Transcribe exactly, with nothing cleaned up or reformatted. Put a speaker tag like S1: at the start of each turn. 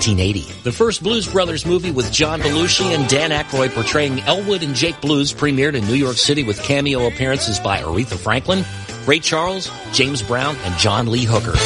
S1: nineteen eighty. The first Blues Brothers movie with John Belushi and Dan Aykroyd portraying Elwood and Jake Blues premiered in New York City with cameo appearances by Aretha Franklin, Ray Charles, James Brown, and John Lee Hooker.